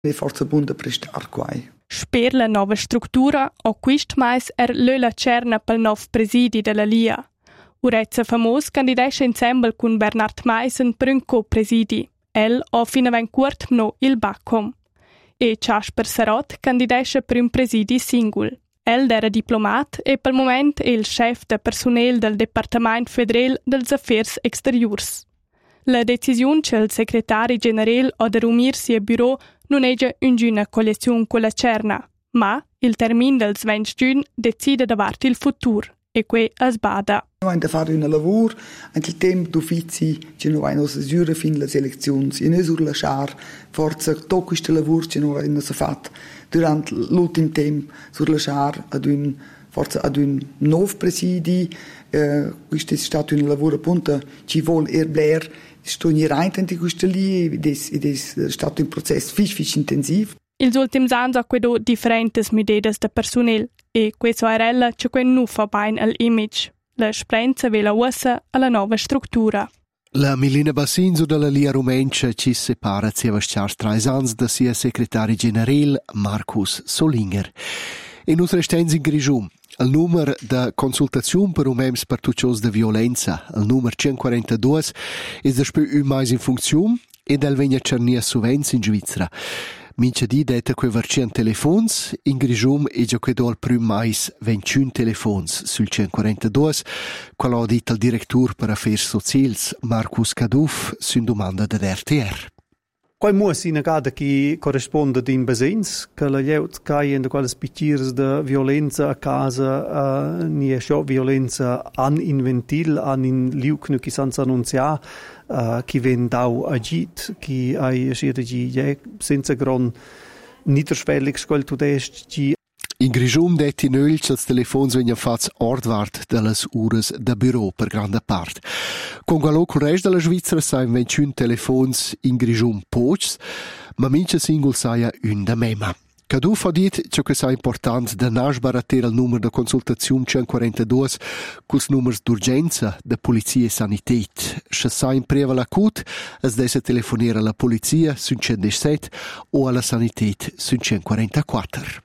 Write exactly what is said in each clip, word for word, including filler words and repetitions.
è forza buona da prestare qua. Per la nuova struttura, o quist mais er l'öla cerna pel nov presidi della L I A. Urezza famos candidesce insieme con Bernard Meisen per un co-presidi. El o fino a quart no il Bacom. E Casper Sarot candidesce per un presidi singol. El era diplomat e pel moment è il chef de personel del Departament Federal dels Affers Exteriors. La decisione che il segretari generale o de rumirsi a bureau non è già una collezione con la cerna, ma il termine del venti giugno decide davanti il futuro e qui a sbada. Noi abbiamo fatto un lavoro, anche il tempo d'uffici, che noi abbiamo giurato fin le selezioni, e noi sur lasciare forse tutto questo lavoro che noi abbiamo fatto durante l'ultimo tempo, sur lasciare ad un, forse ad un nuovo presidio, eh, questo è stato un lavoro appunto che vuole erbler, sto in in questo lì, ed è stato un processo fisch, fisch intensivo. Ils ultims anni ha quedo differentes medidas de personel e questo è ella che quen nu fa bain al image. La sprenza ve la ussa alla nuova struttura. La Milena Bassinzo della L I A Rumencia ci separa zieva schars trais ans da sia secretari general Marcus Solinger. E nu trestenz in Grigium. Il numero de consultazione per umems per tutti de violenza, il numero centoquarantadue, è despö un mais in funzione e del vegna cernia suvenz in Svizzera. Mince di detta que vercien telefons, in Grigium e già que do al prim mais ventuno telefons sul centoquarantadue, qual ha dit il direttur per affers socials Marcus Caduff su domanda de R T R. Quai muas in agada che corrisponde in Basins, che la lleut cae in quales pitirs de violenza a casa, uh, ni scio violenza an in ventil, an in liucnu che sans annunzia, uh, che ven dau agit, che ai schiede gi senza gran niederschwellig quel tudest gi. In Grigium detti nöl che els telefons venien fats ordwart delles ures da bureau per grande part. Con quello col rest della Svizzera sain ventuno telefons in Grigium pocs, ma mince singol saia un da mema. Caduff ha dit che che sa important da nasbarater il numero de consultazione centoquarantadue culs numers d'urgenza de polizia e sanitet. Se sa in preva l'acut, es desse telefonare alla polizia su centodiciassette o alla sanitet su centoquarantaquattro.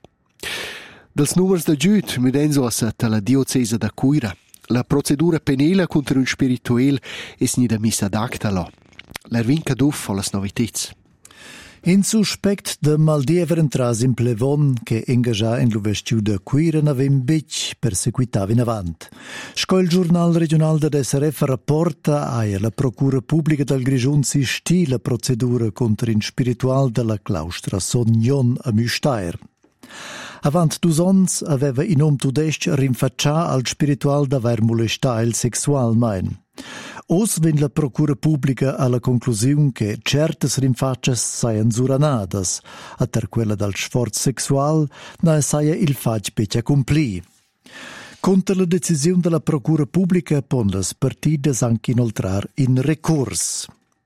Dels numers de giut midenzo a la diocesa da Cuira. La procedura penale contro un spirituel es ni da missa d'actalo. L'Ervin Caduff o las novitets. In suspect de Maldiever entras in Plevon che engagia in l'uvestiu de Cuira n'avem bec perseguitava in avant. Sco il giornal regional de S R F rapporta aia la procura pubblica del Grigiun si sti la procedura contro in spiritual della claustra Sognon a Müstair. Avant dus ons aveva in om tudesc rinfaccià al spiritual d'aver molestà il sexualmein. Os ven la procura pubblica alla conclusione che certes rinfaccias saian suranadas, a ter quella dal sforz sexual na saia il fac pecia compli. Contra la decisione della procura pubblica pon las partidas anche inoltrar in recurs.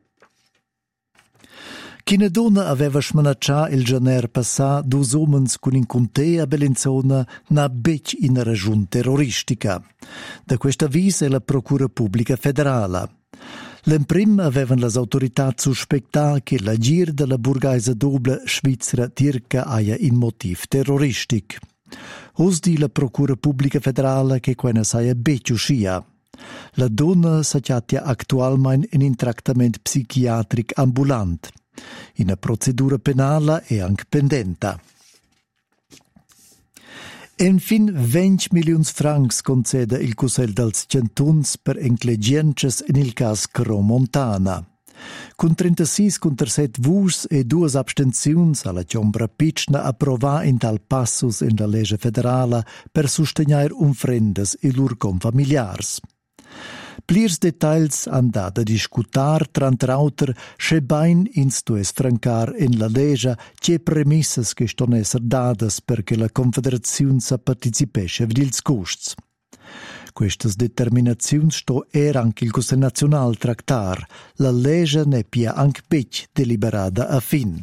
China donna aveva smanaccià il janer passà dus omens con in contea a Bellinzona na bec in ragione terroristica. Da questa vis è la procura pubblica federale. L'emprim avevan las autorità suspectà che l'agir della burgaisa doble svizzera tirca aia in motiv terroristic. Os di la procura pubblica federale che quena saia bec uscia. La donna s'acciatia attualmein in un trattamento psichiatric ambulant. In una procedura penale e anche pendenta. Enfin venti milioni francs concede il Cussel dels Centuns per inclegiences in il cas Cromontana. Con trentasei contra sette vus e due abstenzions alla Ciombra Picna approvà in tal passus in la legge federale per sostenere un frendes e lur confamiliars. Plirs details han dat a discutar trant rauter che bain ins tues francar in la legge che premisses che ston esser dadas perché la Confederazione sa participesce vidils costs. Questas determinazions sto er anche il Consiglio Nazional tractar. La legge ne pia anche bec deliberada a fin.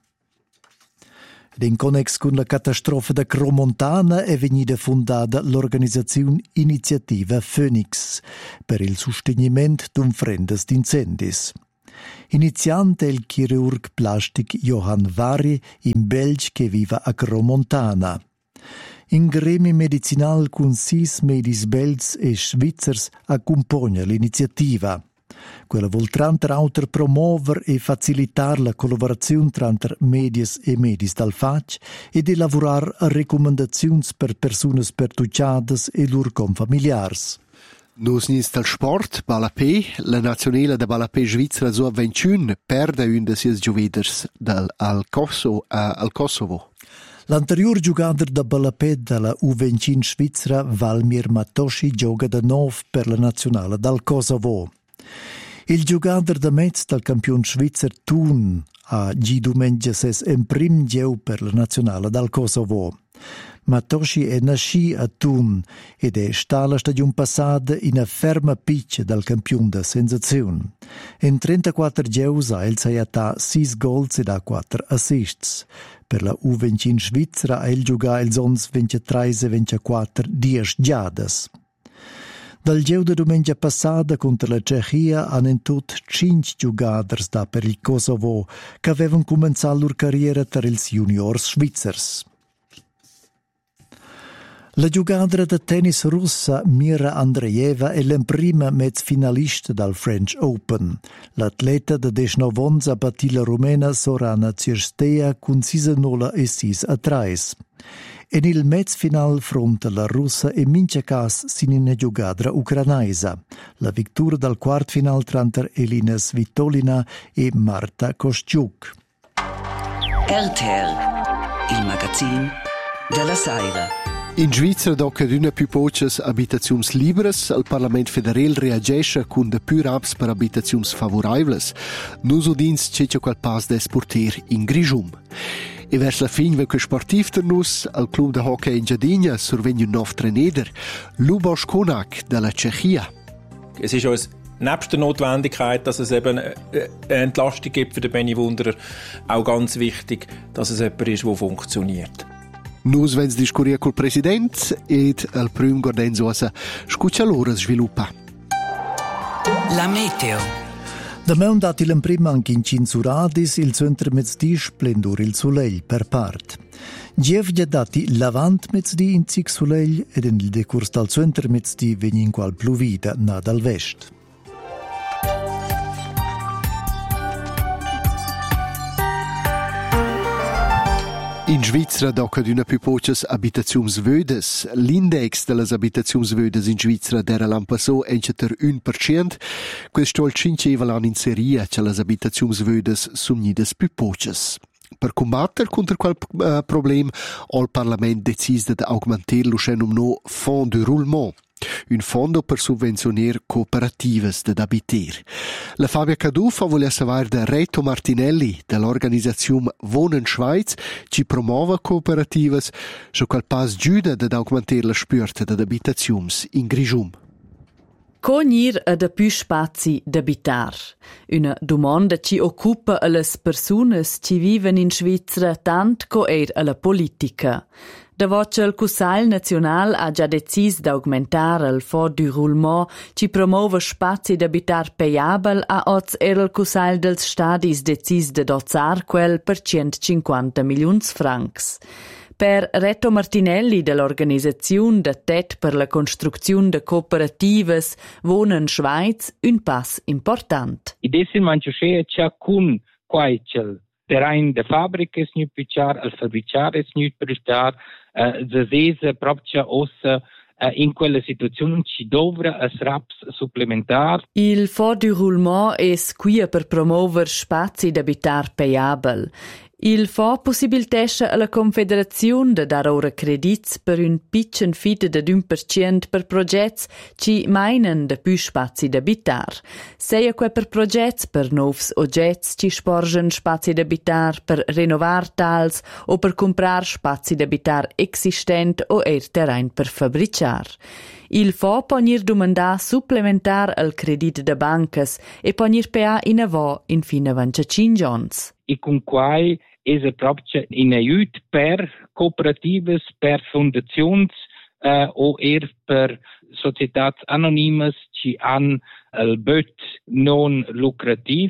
In connex con la catastrofe da Cromontana è venuta fondata l'organizzazione Iniziativa Phoenix per il sostenimento d'un frendes d'incendis. Iniziante il chirurg plastic Johann Vari in Belgio che vive a Cromontana. In gremi medicinal con sis medis belgs e svizzers accompagna l'iniziativa. Quella vuol tranter auter promover e facilitar la collaborazione tra medias e medis dal fac e di lavorar a raccomandazioni per persone pertucciadas e lur confamiliars. Nus nis dal sport, Balapé, la nazionale de Balapé Svizzera so ventuno perde un de sies gioveders dal al Kosovo, uh, al Kosovo. L'anterior giocatore da Balapé della U ventuno Svizzera, Valmir Matoshi, gioca da nove per la nazionale dal Kosovo. Il giocatore da mezzo del campione svizzero Thun a G domenica ses in prim geu per la nazionale dal Kosovo. Matoshi è nasci a Thun ed è stata la stagione passata in una ferma piccia dal campione da sensazione. In trentaquattro geus ha il saiatà sei gols ed ha quattro assists. Per la U ventuno Svizzera ha il giocato il ons ventitré e ventiquattro dies giadas. Dal geu de domenica passata contro la Cechia hanno in tutto cinque giocatori da per il Kosovo che avevano cominciato la loro carriera tra i juniors svizzers. La giocatore di tennis russa Mira Andreeva è la prima mezz-finalista del French Open. L'atleta di diciannove anni ha battuto la rumena Sorana Cirstea con sei a nolla e sei a tre. E nel mezz-final fronte la russa e mince cas sin una giocatore ucrainesa. La vittoria del quarto final tra Elina Svitolina e Marta Kostyuk. R T L, il magazine della Saira. In Svizzera, dopo che una più poches abitazioni libres, il Parlamento federale reagisce con de più raps per abitazioni favorevoli. Nus udins c'è quel pass da esportare in Grigium. E verso la fine del sportivo per nus, il club de hockey in Giardina sorvegna un nuovo trainer, Lubos Konak della Cechia. Es ist uns nebst der Notwendigkeit, dass es eben eine Entlastung gibt für den Benny Wunderer, auch ganz wichtig, dass es jemand ist, der funktioniert. Nus vens discuria col president ed al prim Gordenzo asa scuccia l'ora sviluppa. La meteo. Da me un dati l'imprima anche in Cinzuradis il centro mezzdi splendur il soleil per part. Gievgia dati lavant mezzdi in zic soleil ed in il decurs dal centro mezzdi vegni in qual pluvida na dal vest. In Svizzera doca d'una più poches abitazions vödes. L'index delle abitazions vödes in Svizzera era l'an passò enceter un per cent. Questo il cinque l'anno in serie che le abitazions vödes sumnides più poches. Per combattere contro quel uh, problema, il Parlamento decise di aumentare lo no Fonds de Roulement, un fondo per subvencionare cooperative da abitar. La Fabia Cadufa vuole sapere da Reto Martinelli dell'organizzazione Wohnen Schweiz, che promuove cooperative, su quel pas giuda ad aumentare la spürte da abitazioni in Grigium. Cognir a da più spazi d'abitar. Una domanda ci occupa alle persone che vivono in Svizzera tant co er alla politica. Da voce il Consiglio Nazionale ha già deciso di aumentare il Fonds du Roulement che promuove spazi d'abitar payabel a oz era il Consiglio dels Stadis deciso di dozzar quel per centocinquanta milioni francs. Per Reto Martinelli dell'organizzazione de Tet per la costruzione de cooperatives Wohnen Schweiz un pass important. I desin mangiusce c'ha cun quaicel terrain de fabbriche snu pichar al fabbricare snu prestar ze zese propria ossa in quella situazione ci dovrà as raps supplementar. Il Fonds du Roulement è qui per promuovere spazi d'abitar payabel. Il Fonds possibilitesce alla Confederazione di dare ora credits per un piccolo fide di un per cento per progetti che meinen de più spazi d'abitar. Sia que per progetti per nuovi oggetti che sporgen spazi d'abitar, per rinnovar tals o per comprar spazi d'abitar existent o er terrain per fabbricar. Il Fonds può nir domandar supplementar al credit de bancas e può nir pea in avò in fine venticinque anni. E con quai è proprio in aiut per cooperative, per fondazioni uh, o er per società anonimes che hanno il bot non lucrativ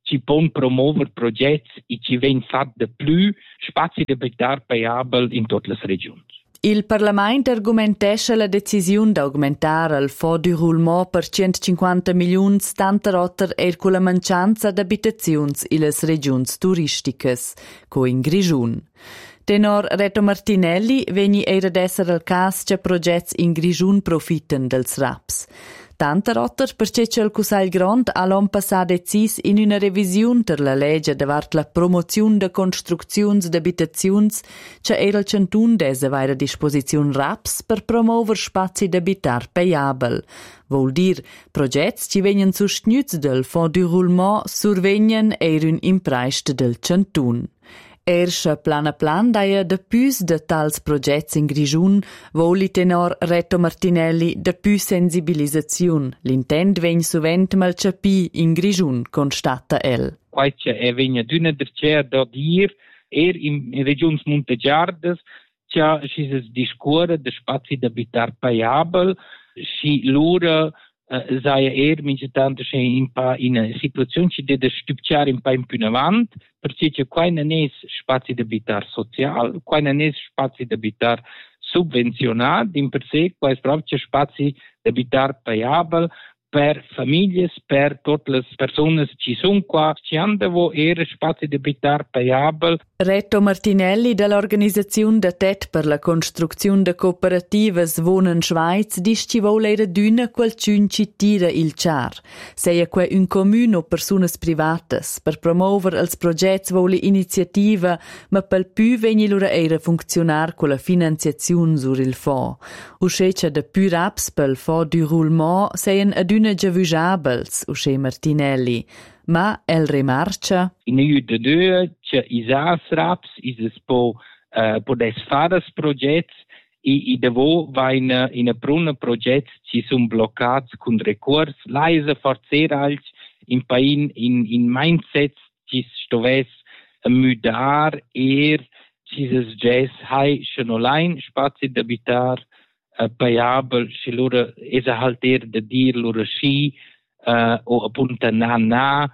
ci pon promover progetti e ci ven fat de più spazi d'habitar payabel in tutte le regioni. Il Parlament argumentesce la decisione di aumentare il Fonds du roulement per centocinquanta milioni tanta rotter e con la mancanza di abitazioni in le regioni turistiche, come in Grigiun. Tenor Reto Martinelli vegni era d'essere il caso che progetti in Grigiun profitten dels raps. Tanta rotter perché il Cussagl Grond ha l'anno passato decis in una revisione per la legge davart la promozione de construczioni d'abitazioni che era il centun desa vaira disposizione raps per promover spazi d'abitar payabel. Vuol dir, progetti ci vengono sostenuti del Fonds du roulement survengono erun in preist del centun. Ersche plan a plan daia de pus de tals progetti in Grigiun, voli tenor Reto Martinelli de pus sensibilisaziun. L'intent vegn suvent mal capi in Grigiun, constata el. Quaice è vegna d'una dercer da dir, er in, in regions montegiardes, cia si es discuore de spazi d'abitar payabel, si lura Uh, sei er mince tanto che in pa in una situazione ci deve stupciare in pa in più in avanti, perché c'è qua non è spazi d'abitar sociale, qua non è spazi d'abitar subvenzionati, in per sé qua è proprio spazi d'abitar payabel per famiglie, per tutte le persone ci sono qua, ci hanno era spazi d'abitar payabel. Reto Martinelli dall'organizzazione da T E T per la costruzione de cooperative Svonen Schweiz dice ci vuole era d'una qualcun ci tira il char. Sei qua un comune o persone private per promuovere els progetti vuole iniziativa, ma per più vegni loro era funzionar con la finanziazione sur il fond. Uscece de più raps pel Fonds du roulement seien aduna giavugiabels, usce Martinelli. Ma el remarcia? In U de due, c'è isas raps, is po, uh, po des fares progetti, e, e devo va in, in a pruna progetti ci sono bloccati con recurs, laisa forzer alc, in pain, in, in mindset, ci stoves a mudar, er, ci es ges, hai, schon allein, spazi d'abitar, uh, payabel, ci loro, es a halter de dir, loro sci, Uh, o appunto na na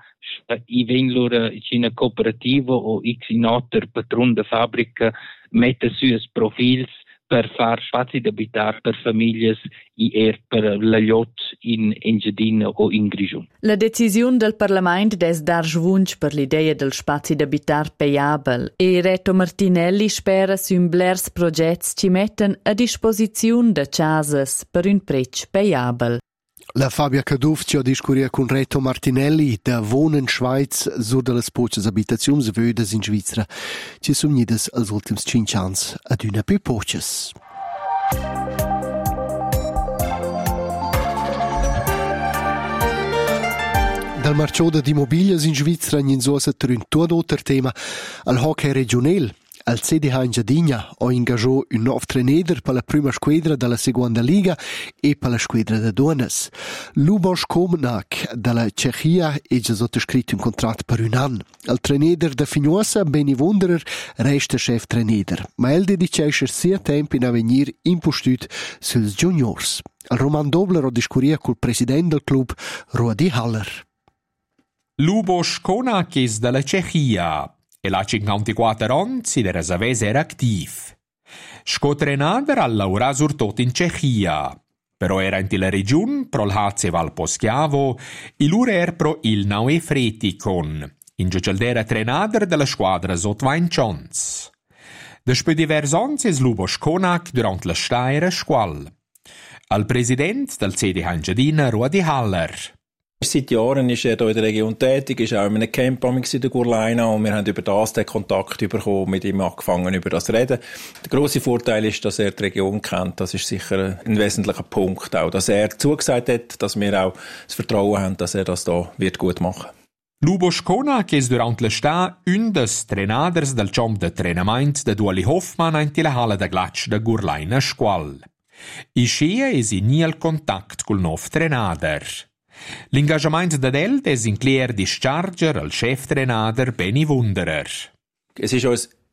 i ven loro in una cooperativa o x in otter patron de fabbrica mette su es profils per far spazi d'abitar per famiglie e er per la lot in Engadina o in Grigiun. La decisione del Parlament des dar svunch per l'idea del spazi d'abitar payabel e Reto Martinelli spera su un blers progetti ci metten a disposizione de casas per un prezzo payabel. La Fabia Caduff ci ha discuria con Reto Martinelli da Wohnen Schweiz sur de las poches abitazions vödes in Svizzera. Ci son nidas als ultims cinque ans ad una più poches. Dal marciode di immobilias in Svizzera in sosa ter un tuo d'auter tema al hockey regional. Al C D H Engadina ha ingagiato un nuovo trainer per la prima squadra della seconda liga e per la squadra de donnes. Luboš Komnak dalla Cechia è già sottoscritto un contratto per un anno. Il trainer da Fignosa, Benny Wunderer, resta chef trainer, ma el dedicaisce sia tempo in avvenir impostut suls juniors. Il Roman Dobler ha discuria col presidente del club, Rudi Haller. Luboš Komnak è dalla Cechia. E la cinquantaquattro anni si era savese activ. Scotrenader ha lavorato surtot in Cechia, però era in la regione pro il H C Val Poschiavo e lui era pro il Naue Freticon, in giocaldera trenader della squadra sotto venti anni. Dopo diversi anni è Luboš Komnak durante la Steirer squal. Al presidente del C D H Engadina, Rudi Haller. Seit Jahren ist er hier in der Region tätig, ist auch in einem Camp in der Gurleina und wir haben über das den Kontakt bekommen, mit ihm angefangen über das reden. Der grosse Vorteil ist, dass er die Region kennt. Das ist sicher ein wesentlicher Punkt auch, dass er zugesagt hat, dass wir auch das Vertrauen haben, dass er das da wird gut machen. Luboš Komnak è durante l'estate un des trenaders del camp de trenament de Duali Hoffmann in la Halle de Glatsch de Gurleina Squal. I scia è in il contact col nuovo trenader. L'engagement da del des inclier discharger al chef trenader Benny Wunderer. Es ist uns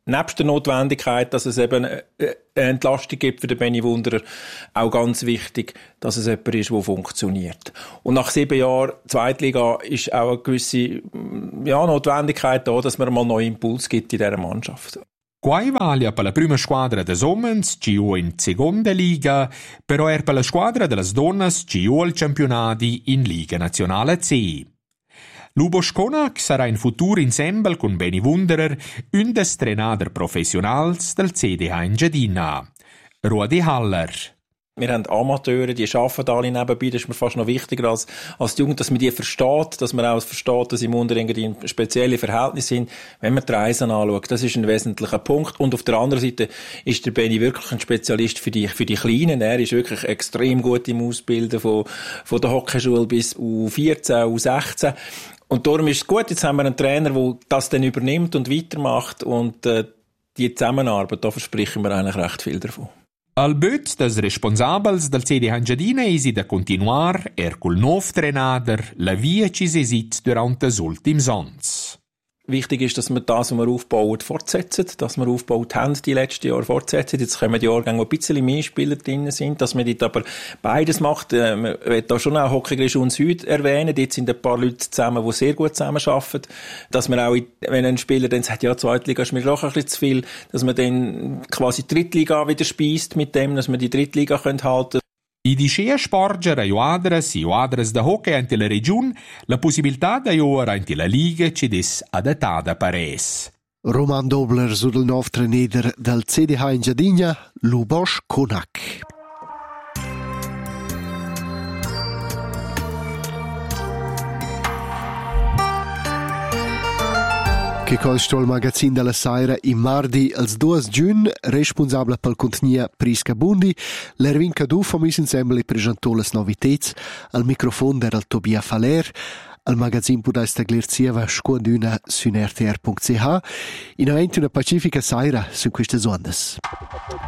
nebst der Notwendigkeit, dass es eben eine Entlastung gibt für den Benny Wunderer, auch ganz wichtig, dass es jemand ist, der funktioniert. Und nach sieben Jahren Zweitliga ist auch eine gewisse ja, Notwendigkeit da, dass man mal einen neuen Impuls gibt in dieser Mannschaft. Quai vale per la prima squadra des homens, ci o in seconda liga, però er per la squadra delle donnes, ci o al campionati in Liga Nazionale C. Lubos Konak sarà in futuro insieme con Benny Wunderer un des trenader professionals del C D H in Giardina. Rudi Haller. Wir haben Amateure, die arbeiten alle nebenbei. Das ist mir fast noch wichtiger als, als die Jugend, dass man die versteht, dass man auch versteht, dass im Unterringen spezielle Verhältnisse sind, wenn man die Reisen anschaut. Das ist ein wesentlicher Punkt. Und auf der anderen Seite ist der Benny wirklich ein Spezialist für die, für die Kleinen. Er ist wirklich extrem gut im Ausbilden von, von der Hockeyschule bis U vierzehn, U sechzehn. Und darum ist es gut, jetzt haben wir einen Trainer, der das dann übernimmt und weitermacht. Und äh, die Zusammenarbeit, da versprechen wir eigentlich recht viel davon. Al but des responsables del C D H in Giardina isi da continuar er col nov trenader la via ci sesit durant des ultims ans. Wichtig ist, dass wir das, was wir aufbauen, fortsetzen, dass wir aufgebaut haben, die letzten Jahre fortsetzen. Jetzt kommen die Jahrgänge, wo ein bisschen mehr Spieler drin sind, dass man dort aber beides macht. Äh, man will da schon auch Hockey-Region Süd erwähnen. Dort sind ein paar Leute zusammen, die sehr gut zusammenarbeiten. Dass man auch, wenn ein Spieler dann sagt, ja, Zweitliga ist mir doch ein bisschen zu viel, dass man dann quasi die Drittliga wieder speist mit dem, dass man die Drittliga halten können. I dice sporgere io adres, io adres da hockey ante la region, la possibilità da ora ante la liga ci des adattata pares. Roman Dobler sul il nuovo trainer del C D H in Giardina, Lubos Konak. Che costa il magazin della Saira in mardi als due giugno, responsabile pel contenia Prisca Bundi, l'Erwin Cadu famis insieme presentò le novità, al microfono era il Tobia Faler, al magazin pudais taglirzieva scuonduna su R T R punto C H, in avanti una pacifica Saira su queste onde.